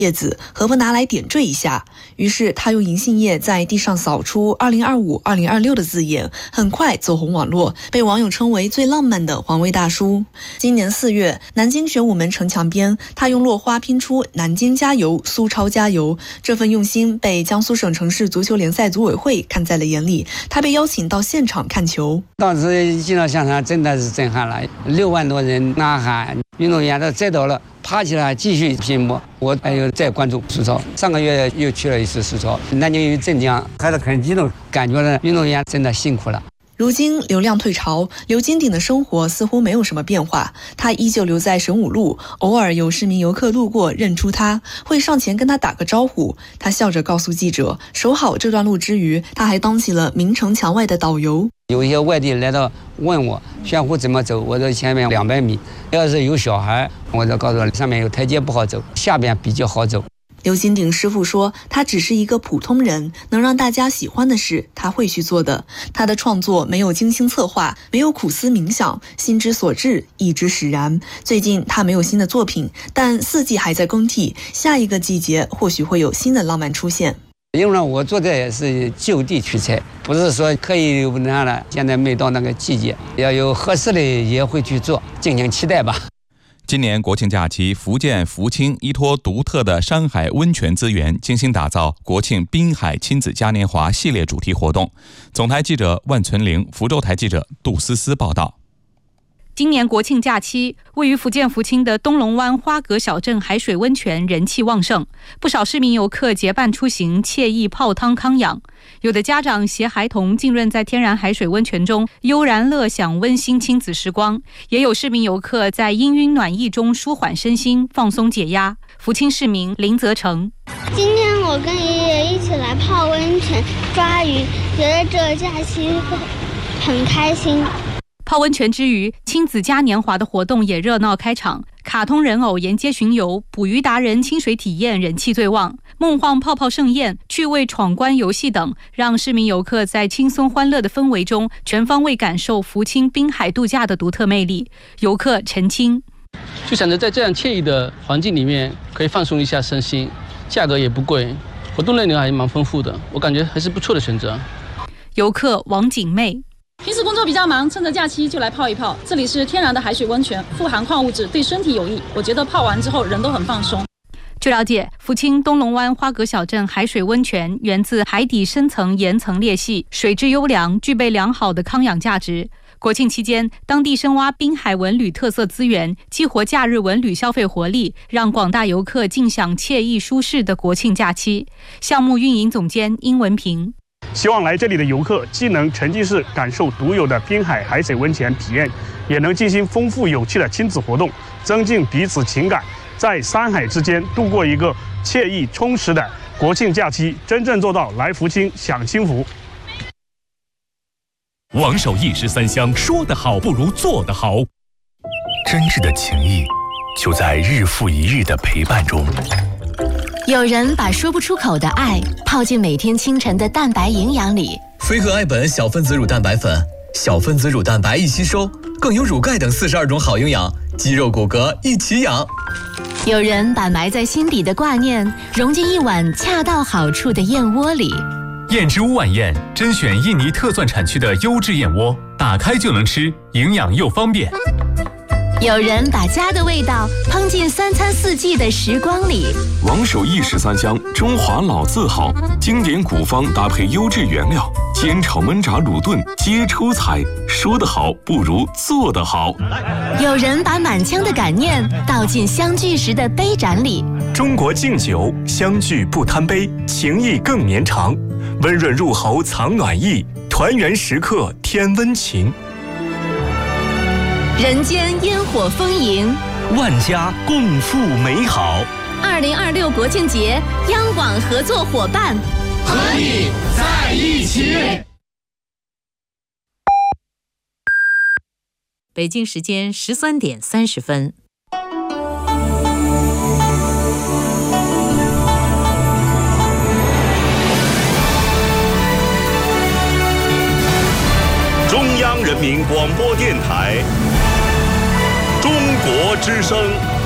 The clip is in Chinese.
叶子何不拿来点缀一下？于是他用银杏叶在地上扫出2025、2026的字眼，很快走红网络，被网友称为最浪漫的环卫大叔。今年4月，南京玄武门城墙边，他用落花拼出南京加油，苏超加油，这份用心被江苏省城市足球联赛组委会看在了眼里，他被邀请到现场看球。 当时进到现场真的是震撼了，6万多人呐喊，运动员都栽倒了，爬起来继续拼搏。我还有在关注苏超，上个月又去了一次苏超，南京与镇江，还是很激动，感觉呢运动员真的辛苦了。 如今流量退潮，刘金鼎的生活似乎没有什么变化，他依旧留在神武路，偶尔有市民游客路过认出他，会上前跟他打个招呼。他笑着告诉记者，守好这段路之余，他还当起了明城墙外的导游。 有一些外地来到问我玄湖怎么走，我说前面200米，要是有小孩，我就告诉他上面有台阶不好走，下边比较好走。 刘金鼎师傅说，他只是一个普通人，能让大家喜欢的事他会去做的。他的创作没有精心策划，没有苦思冥想，心之所至，意之使然。最近他没有新的作品，但4季还在更替，下一个季节或许会有新的浪漫出现。 因为我做的也是就地取材，不是说刻意留那了，现在没到那个季节，要有合适的也会去做，敬请期待吧。 今年国庆假期，福建福清依托独特的山海温泉资源，精心打造国庆滨海亲子嘉年华系列主题活动。总台记者万存玲，福州台记者杜思思报道。 今年国庆假期，位于福建福清的东龙湾花阁小镇海水温泉人气旺盛，不少市民游客结伴出行，惬意泡汤康养。有的家长携孩童浸润在天然海水温泉中，悠然乐享温馨亲子时光。也有市民游客在氤氲暖意中舒缓身心，放松解压。福清市民林泽成： 今天我跟爷爷一起来泡温泉、抓鱼，觉得这个假期很开心。 泡温泉之余，亲子嘉年华的活动也热闹开场，卡通人偶沿街巡游，捕鱼达人清水体验人气最旺，梦幻泡泡盛宴、趣味闯关游戏等，让市民游客在轻松欢乐的氛围中，全方位感受福清滨海度假的独特魅力。游客陈清就想着在这样惬意的环境里面，可以放松一下身心，价格也不贵，活动内容还蛮丰富的，我感觉还是不错的选择。 游客王景妹： 平时工作比较忙，趁着假期就来泡一泡。这里是天然的海水温泉，富含矿物质，对身体有益。我觉得泡完之后人都很放松。 据了解，福清东龙湾花阁小镇海水温泉源自海底深层岩层裂隙，水质优良，具备良好的康养价值。国庆期间，当地深挖滨海文旅特色资源，激活假日文旅消费活力，让广大游客尽享惬意舒适的国庆假期。项目运营总监殷文平： 希望来这里的游客既能沉浸式感受独有的滨海海水温泉体验，也能进行丰富有趣的亲子活动，增进彼此情感，在山海之间度过一个惬意充实的国庆假期，真正做到来福清享清福。 王守义13香，说得好不如做得好。真挚的情谊就在日复一日的陪伴中。 有人把说不出口的爱泡进每天清晨的蛋白营养里。 飞鹤爱本小分子乳蛋白粉，小分子乳蛋白一吸收，更有乳钙等42种好营养，肌肉骨骼一起养。 有人把埋在心底的挂念融进一碗恰到好处的燕窝里。 燕之屋晚宴甄选印尼特蒜产区的优质燕窝，打开就能吃，营养又方便。 有人把家的味道烹进3餐4季的时光里。 王守义13香，中华老字号，经典古方搭配优质原料，煎炒焖炸卤炖皆出彩。说得好不如做得好。 有人把满腔的感念倒进相聚时的杯盏里。 中国敬酒，相聚不贪杯，情谊更绵长。温润入喉藏暖意，团圆时刻添温情。 人间烟火丰盈， 万家共赴美好。 2026国庆节，央广合作伙伴， 和你在一起。 北京时间13点30分。 中央人民广播电台，中国之声。